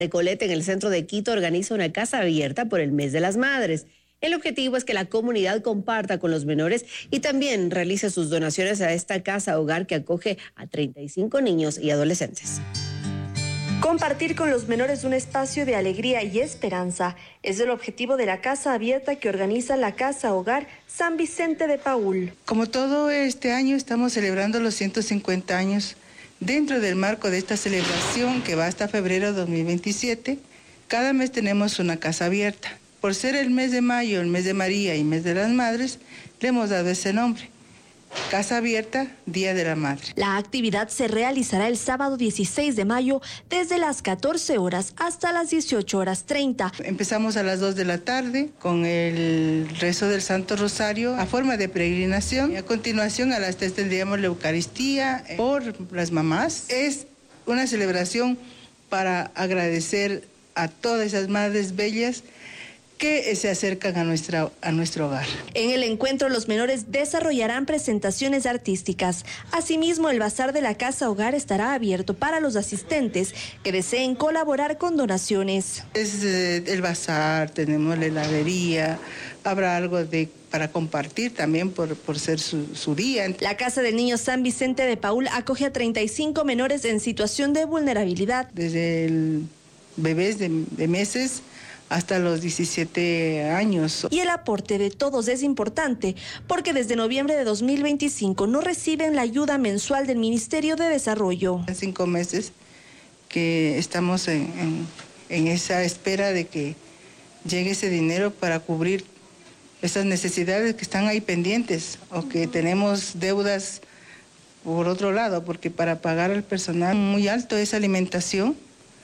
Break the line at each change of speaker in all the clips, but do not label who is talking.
Recoleta, en el centro de Quito, organiza una casa abierta por el mes de las madres. El objetivo es que la comunidad comparta con los menores y también realice sus donaciones a esta casa hogar que acoge a 35 niños y adolescentes.
Compartir con los menores un espacio de alegría y esperanza es el objetivo de la casa abierta que organiza la Casa Hogar San Vicente de Paúl.
Como todo este año estamos celebrando los 150 años. Dentro del marco de esta celebración que va hasta febrero de 2027, cada mes tenemos una casa abierta. Por ser el mes de mayo, el mes de María y mes de las Madres, le hemos dado ese nombre. Casa Abierta, Día de la Madre.
La actividad se realizará el sábado 16 de mayo desde las 14 horas hasta las 18:30.
Empezamos a las 2 de la tarde con el rezo del Santo Rosario a forma de peregrinación. Y a continuación a las 3 tendríamos la Eucaristía por las mamás. Es una celebración para agradecer a todas esas madres bellas que se acercan a nuestro hogar.
En el encuentro, los menores desarrollarán presentaciones artísticas. Asimismo, el bazar de la Casa Hogar estará abierto para los asistentes que deseen colaborar con donaciones.
Es el bazar, tenemos la heladería, habrá algo para compartir también por ser su día.
La Casa del Niño San Vicente de Paúl acoge a 35 menores en situación de vulnerabilidad.
Desde el bebés de meses hasta los 17 años.
Y el aporte de todos es importante porque desde noviembre de 2025 no reciben la ayuda mensual del Ministerio de Desarrollo.
5 meses que estamos en esa espera de que llegue ese dinero para cubrir esas necesidades que están ahí pendientes o que tenemos deudas por otro lado, porque para pagar al personal muy alto es alimentación.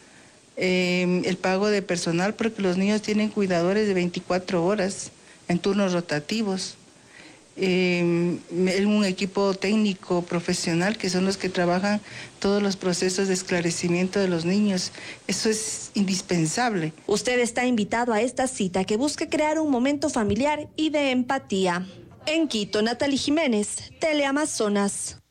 El pago de personal porque los niños tienen cuidadores de 24 horas en turnos rotativos, un equipo técnico profesional que son los que trabajan todos los procesos de esclarecimiento de los niños. Eso es indispensable.
Usted está invitado a esta cita que busca crear un momento familiar y de empatía. En Quito, Natalie Jiménez, Teleamazonas.